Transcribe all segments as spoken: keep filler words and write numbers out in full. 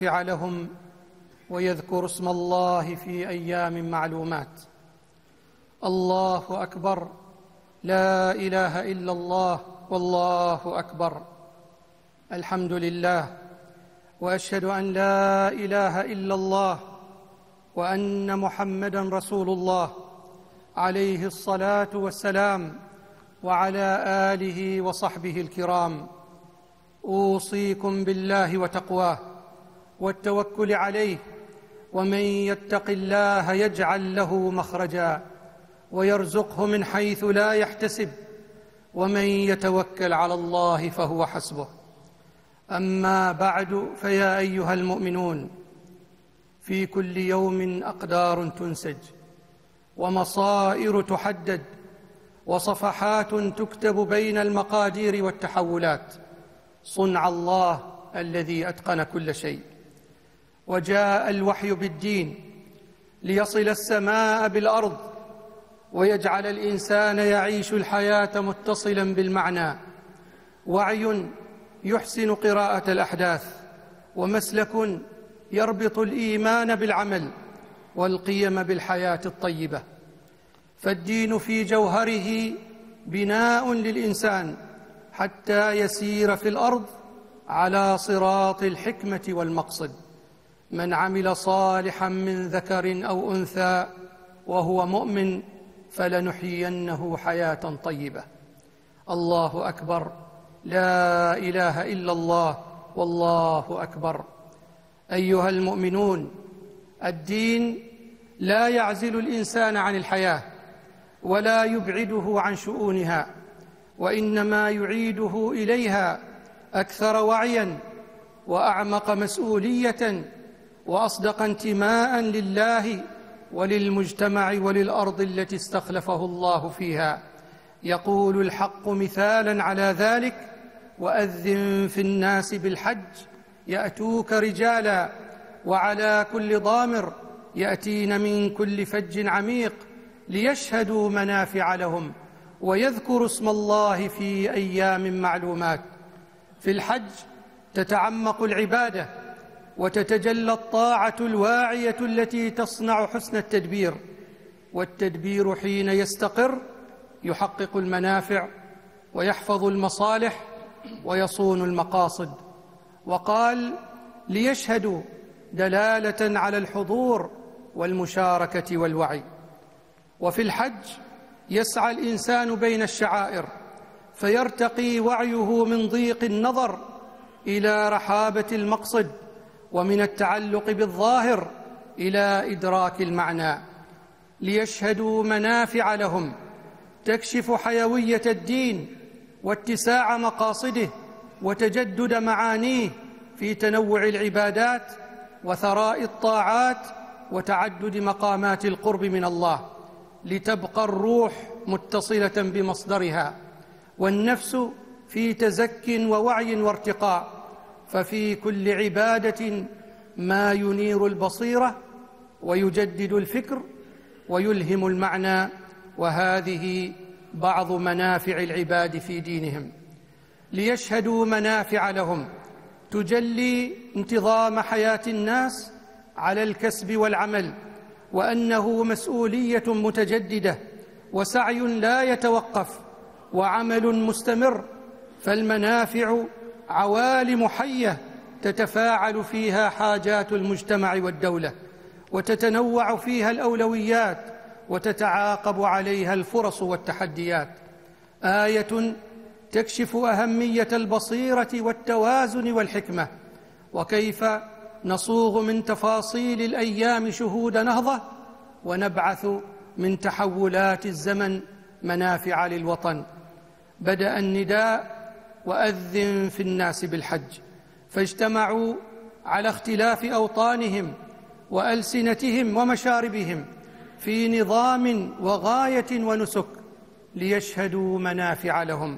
لهم ويذكروا اسم الله في أيام معلومات. الله أكبر، لا إله إلا الله، والله أكبر. الحمد لله، وأشهد أن لا إله إلا الله وأن محمدًا رسول الله عليه الصلاة والسلام، وعلى آله وصحبه الكرام. أوصيكم بالله وتقواه والتوكل عليه، ومن يتق الله يجعل له مخرجا ويرزقه من حيث لا يحتسب، ومن يتوكل على الله فهو حسبه. أما بعد، فيا أيها المؤمنون، في كل يوم أقدار تنسج، ومصائر تحدد، وصفحات تكتب بين المقادير والتحولات، صنع الله الذي أتقن كل شيء. وجاء الوحي بالدين ليصل السماء بالأرض، ويجعل الإنسان يعيش الحياة متصلاً بالمعنى، وعي يحسن قراءة الأحداث، ومسلك يربط الإيمان بالعمل والقيم بالحياة الطيبة. فالدين في جوهره بناء للإنسان حتى يسير في الأرض على صراط الحكمة والمقصد. من عمل صالحاً من ذكر أو أنثى وهو مؤمن فلنحيينه حياة طيبة. الله أكبر، لا إله إلا الله، والله أكبر. أيها المؤمنون، الدين لا يعزل الإنسان عن الحياة ولا يبعده عن شؤونها، وإنما يعيده إليها أكثر وعياً وأعمق مسؤولية وأصدق انتماءً لله وللمجتمع وللأرض التي استخلفه الله فيها. يقول الحق مثالاً على ذلك: وأذن في الناس بالحج يأتوك رجالاً وعلى كل ضامر يأتين من كل فج عميق ليشهدوا منافع لهم ويذكروا اسم الله في أيام معلومات. في الحج تتعمق العبادة وتتجلى الطاعة الواعية التي تصنع حسن التدبير، والتدبير حين يستقر يحقق المنافع ويحفظ المصالح ويصون المقاصد. وقال: ليشهدوا، دلالة على الحضور والمشاركة والوعي. وفي الحج يسعى الإنسان بين الشعائر فيرتقي وعيه من ضيق النظر إلى رحابة المقصد، ومن التعلق بالظاهر إلى إدراك المعنى. ليشهدوا منافع لهم تكشف حيوية الدين واتساع مقاصده وتجدد معانيه في تنوع العبادات وثراء الطاعات وتعدد مقامات القرب من الله، لتبقى الروح متصلة بمصدرها والنفس في تزك ووعي وارتقاء. ففي كل عبادة ما ينير البصيرة ويجدد الفكر ويلهم المعنى، وهذه بعض منافع العباد في دينهم. ليشهدوا منافع لهم تجلي انتظام حياة الناس على الكسب والعمل، وأنه مسؤولية متجددة وسعي لا يتوقف وعمل مستمر. فالمنافع عوالم حية تتفاعل فيها حاجات المجتمع والدولة، وتتنوع فيها الأولويات، وتتعاقب عليها الفرص والتحديات. آية تكشف أهمية البصيرة والتوازن والحكمة، وكيف نصوغ من تفاصيل الأيام شهود نهضة، ونبعث من تحولات الزمن منافع للوطن. بدأ النداء: وأذن في الناس بالحج، فاجتمعوا على اختلاف أوطانهم وألسنتهم ومشاربهم في نظام وغاية ونسك ليشهدوا منافع لهم.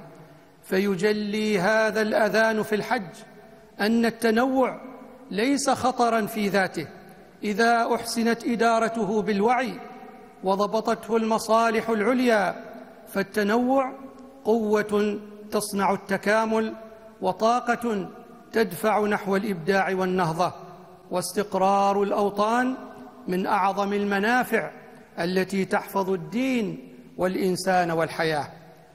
فيجلي هذا الأذان في الحج أن التنوع ليس خطراً في ذاته إذا أحسنت إدارته بالوعي وضبطته المصالح العليا، فالتنوع قوة تصنع التكامل وطاقة تدفع نحو الإبداع والنهضة. واستقرار الأوطان من أعظم المنافع التي تحفظ الدين والإنسان والحياة.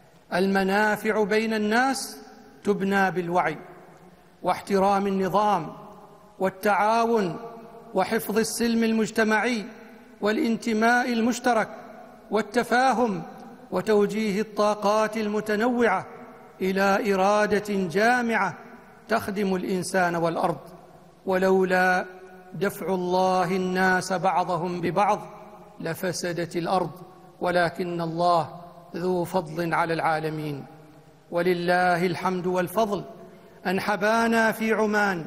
المنافع بين الناس تبنى بالوعي واحترام النظام والتعاون وحفظ السلم المجتمعي والانتماء المشترك والتفاهم وتوجيه الطاقات المتنوعة إلى إرادة جامعة تخدم الإنسان والأرض. ولولا دفع الله الناس بعضهم ببعض لفسدت الأرض، ولكن الله ذو فضل على العالمين. ولله الحمد والفضل أن حبانا في عمان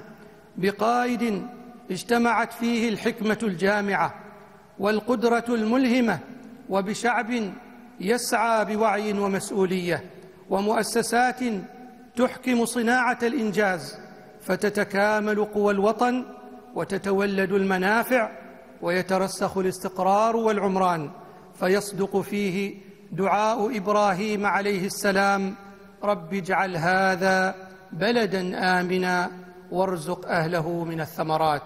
بقائد اجتمعت فيه الحكمة الجامعة والقدرة الملهمة، وبشعب يسعى بوعي ومسؤولية، ومؤسسات تحكم صناعة الإنجاز، فتتكامل قوى الوطن وتتولد المنافع ويترسخ الاستقرار والعمران، فيصدق فيه دعاء إبراهيم عليه السلام: رب اجعل هذا بلدا آمنا وارزق أهله من الثمرات.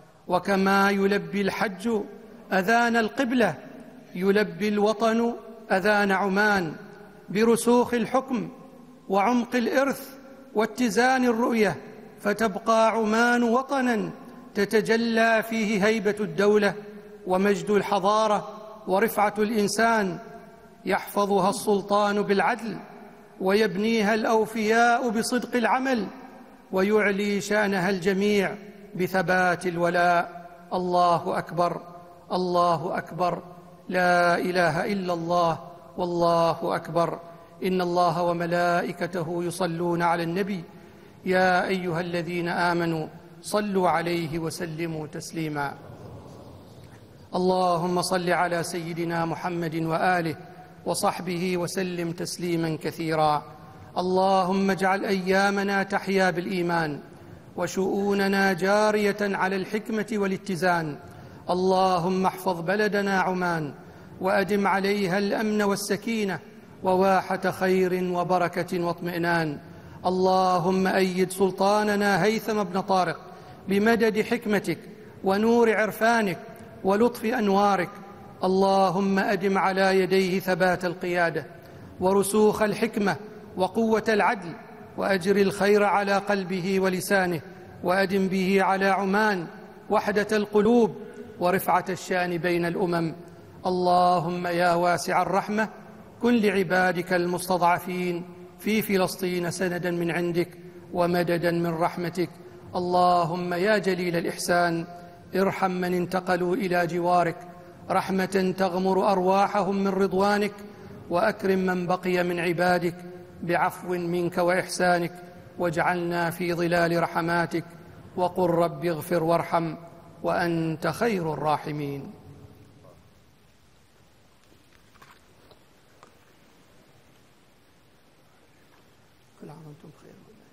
وكما يلبي الحج أذان القبلة يلبي الوطن أذان عمان برسوخ الحكم وعمق الإرث واتزان الرؤية، فتبقى عمان وطناً تتجلى فيه هيبة الدولة ومجد الحضارة ورفعة الإنسان، يحفظها السلطان بالعدل ويبنيها الأوفياء بصدق العمل، ويعلي شأنها الجميع بثبات الولاء. الله أكبر، الله أكبر، لا إله إلا الله، والله أكبر. إن الله وملائكته يصلون على النبي، يا أيها الذين آمنوا صلوا عليه وسلموا تسليما. اللهم صل على سيدنا محمد وآله وصحبه وسلم تسليما كثيرا. اللهم اجعل أيامنا تحيا بالإيمان وشؤوننا جارية على الحكمة والاتزان. اللهم احفظ بلدنا عمان وأدم عليها الأمن والسكينة وواحة خير وبركة واطمئنان. اللهم أيد سلطاننا هيثم بن طارق بمدد حكمتك ونور عرفانك ولطف أنوارك. اللهم أدم على يديه ثبات القيادة ورسوخ الحكمة وقوة العدل، وأجر الخير على قلبه ولسانه، وأدم به على عمان وحدة القلوب ورفعة الشان بين الأمم. اللهم يا واسع الرحمة كن لعبادك المستضعفين في فلسطين سندا من عندك ومددا من رحمتك. اللهم يا جليل الإحسان ارحم من انتقلوا إلى جوارك رحمة تغمر أرواحهم من رضوانك، وأكرم من بقي من عبادك بعفو منك وإحسانك، واجعلنا في ظلال رحماتك، وقل رب اغفر وارحم وأنت خير الراحمين. كل عام وأنتم بخير.